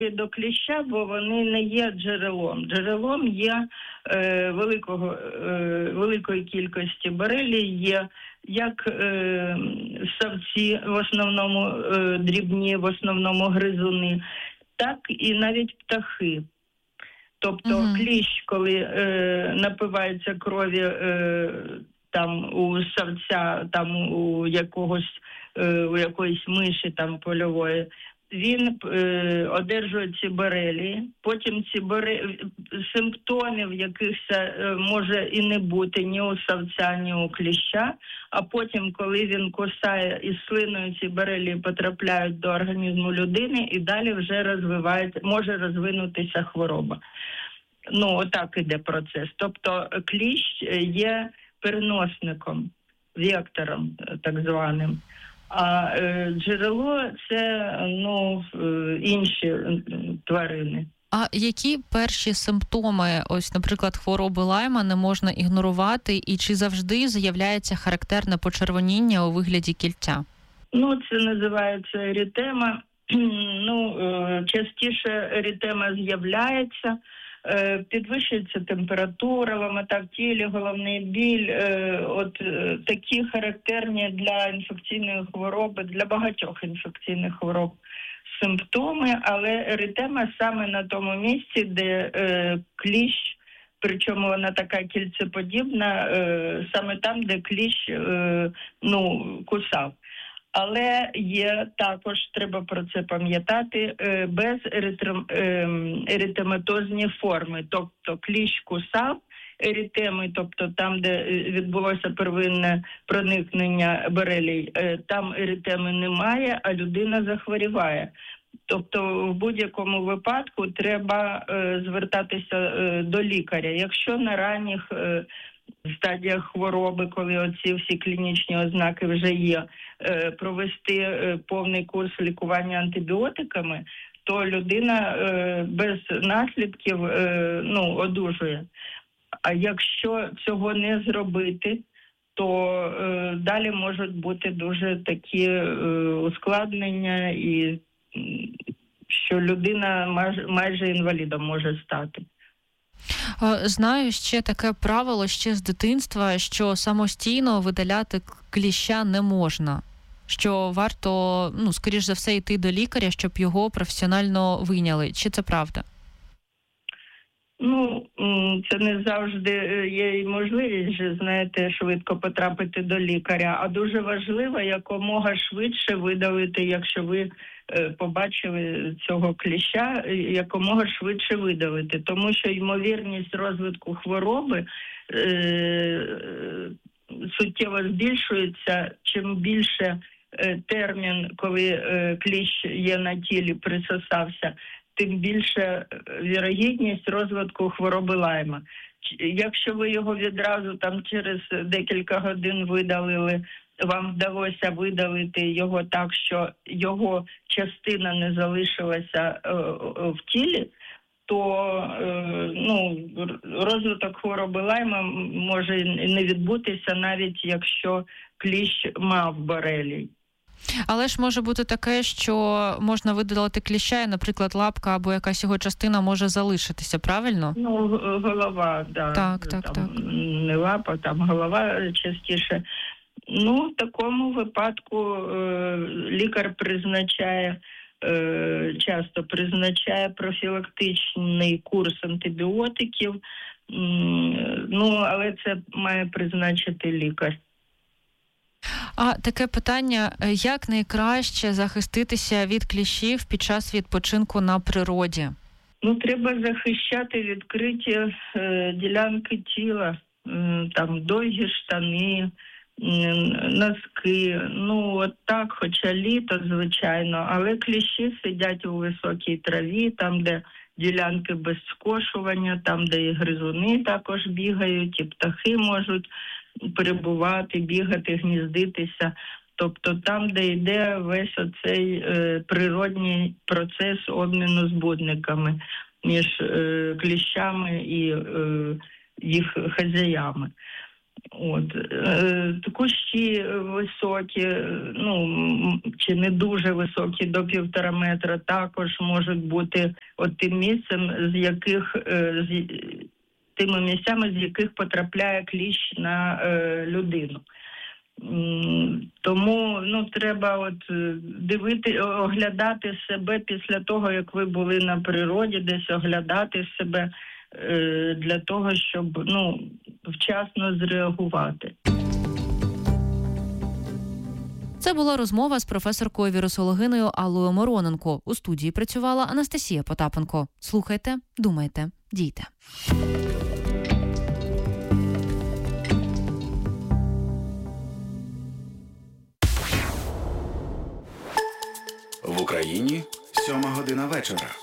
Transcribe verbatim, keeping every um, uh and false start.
до кліща, бо вони не є джерелом. Джерелом є е, великого, е, великої кількості борелій, є як е, савці, в основному е, дрібні, в основному гризуни, так і навіть птахи. Тобто угу. кліщ, коли е, напивається крові е, там у савця, там у якогось, е, у якоїсь миші там польової, він е, одержує ці борелії, потім ці борелії, симптомів якихось е, може і не бути ні у савця, ні у кліща, а потім, коли він кусає і слиною ці борелії потрапляють до організму людини, і далі вже розвивається, може розвинутися хвороба. Ну, отак іде процес. Тобто кліщ є переносником, вектором так званим. А е, джерело – це, ну, е, інші е, тварини. А які перші симптоми, ось, наприклад, хвороби Лайма не можна ігнорувати, і чи завжди з'являється характерне почервоніння у вигляді кільця? Ну, це називається ерітема. Ну, е, частіше ерітема з'являється. Підвищується температура, ломота в тілі, головний біль, от такі характерні для інфекційної хвороби, для багатьох інфекційних хвороб симптоми, але еритема саме на тому місці, де кліщ, причому вона така кільцеподібна, саме там, де кліщ, ну, кусав. Але є також, треба про це пам'ятати, без еритематозні форми. Тобто кліщ кусав еритеми, тобто там, де відбулося первинне проникнення борелій, там еритеми немає, а людина захворіває. Тобто в будь-якому випадку треба звертатися до лікаря. Якщо на ранніх стадіях хвороби, коли оці всі клінічні ознаки вже є, провести повний курс лікування антибіотиками, то людина без наслідків, ну, одужує. А якщо цього не зробити, то далі можуть бути дуже такі ускладнення, і що людина майже, майже інвалідом може стати. Знаю ще таке правило ще з дитинства, що самостійно видаляти кліща не можна. Що варто, ну, скоріш за все, йти до лікаря, щоб його професіонально вийняли. Чи це правда? Ну, це не завжди є і можливість, же, знаєте, швидко потрапити до лікаря. А дуже важливо якомога швидше видалити, якщо ви побачили цього кліща, якомога швидше видалити. Тому що ймовірність розвитку хвороби е, суттєво збільшується, чим більше е, термін, коли е, кліщ є на тілі, присосався, тим більше вірогідність розвитку хвороби Лайма. Якщо ви його відразу там через декілька годин видалили, вам вдалося видалити його так, що його частина не залишилася е, в тілі, то е, ну, розвиток хвороби Лайма може і не відбутися, навіть якщо кліщ мав борелій. Але ж може бути таке, що можна видалити кліща, і, наприклад, лапка або якась його частина може залишитися, правильно? Ну, голова, да. Так, так, там, так. Не лапа, там голова частіше. Ну, в такому випадку е, лікар призначає, е, часто призначає профілактичний курс антибіотиків, м, ну, але це має призначити лікар. А таке питання, як найкраще захиститися від кліщів під час відпочинку на природі? Ну, треба захищати відкриті е, ділянки тіла, е, там довгі штани, е, носки, ну от так, хоча літо, звичайно, але кліщі сидять у високій траві, там, де ділянки без скошування, там, де і гризуни також бігають, і птахи можуть перебувати, бігати, гніздитися. Тобто там, де йде весь оцей е, природній процес обміну збудниками між е, кліщами і е, їх хазяями. От, е, кущі високі, ну, чи не дуже високі, до півтора метра, також можуть бути от тим місцем, з яких, е, з, тими місцями, з яких потрапляє кліщ на е, людину. Тому, ну, треба от дивити, оглядати себе після того, як ви були на природі, десь оглядати себе е, для того, щоб, ну, вчасно зреагувати. Це була розмова з професоркою-вірусологинею Аллою Мороненко. У студії працювала Анастасія Потапенко. Слухайте, думайте, дійте. В Україні сьома година вечора.